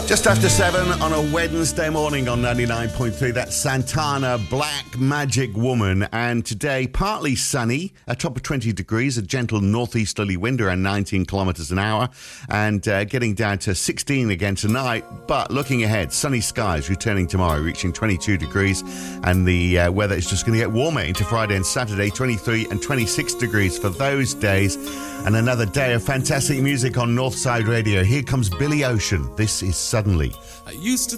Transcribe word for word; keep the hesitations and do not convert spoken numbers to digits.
Just after seven on a Wednesday morning on ninety-nine point three, that's Santana, Black Magic Woman. And today, partly sunny, a top of twenty degrees, a gentle northeasterly wind around nineteen kilometres an hour, and uh, getting down to sixteen again tonight. But looking ahead, sunny skies returning tomorrow, reaching twenty-two degrees, and the uh, weather is just going to get warmer into Friday and Saturday, twenty-three and twenty-six degrees for those days. And another day of fantastic music on Northside Radio. Here comes Billy Ocean. This is Suddenly. I used to